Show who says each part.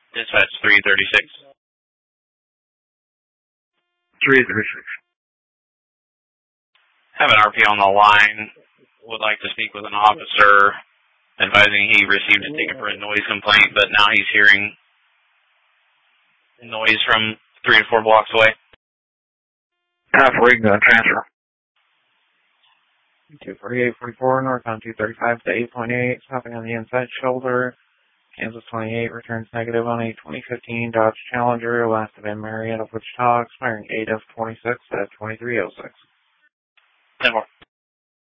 Speaker 1: Dispatch 336.
Speaker 2: 336.
Speaker 1: Have an RP on the line. Would like to speak with an officer advising he received a ticket for a noise complaint, but now he's hearing noise from 3 to 4 blocks away.
Speaker 2: We can transfer.
Speaker 3: 24844 northbound 235 to 8.8, stopping on the inside shoulder. Kansas 28 returns negative on a 2015 Dodge Challenger, last of in Marietta, Wichita, expiring 8 of 26 at 2306.
Speaker 1: 10-4.